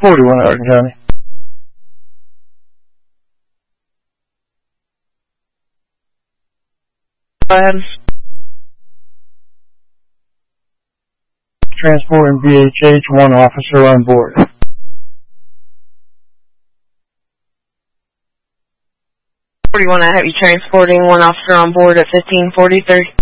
41 Hardin County. Go ahead. Transporting BHH, one officer on board. I have you transporting one officer on board at 1543.